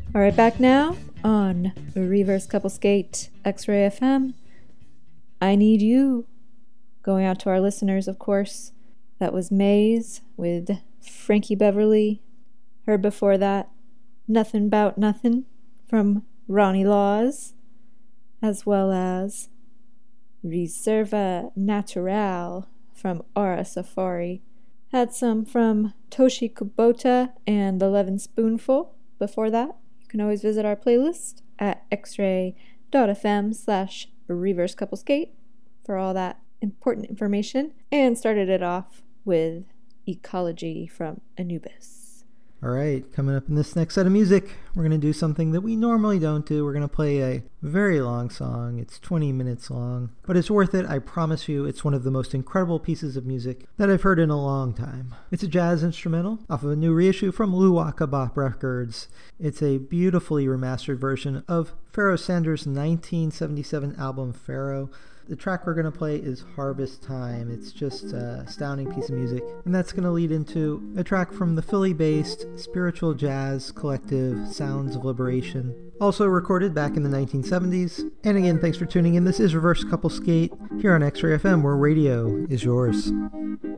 All right, back now on Reverse Couple Skate X-Ray FM. I Need You. Going out to our listeners, of course. That was Maze with Frankie Beverly. Heard before that, Nothing 'Bout Nothing from Ronnie Laws, as well as Reserva Natural from Aura Safari. Had some from Toshi Kubota and The Levin Spoonful before that. You can always visit our playlist at xray.fm/reverse couple skate for all that important information. And started it off with Ecology from Anubis. All right, coming up in this next set of music, we're going to do something that we normally don't do. We're going to play a very long song. It's 20 minutes long, but it's worth it. I promise you, it's one of the most incredible pieces of music that I've heard in a long time. It's a jazz instrumental off of a new reissue from Luwaka Bop Records. It's a beautifully remastered version of Pharoah Sanders' 1977 album, Pharaoh. The track we're going to play is Harvest Time. It's just an astounding piece of music. And that's going to lead into a track from the Philly-based spiritual jazz collective Sounds of Liberation, also recorded back in the 1970s. And again, thanks for tuning in. This is Reverse Couple Skate here on X-Ray FM, where radio is yours.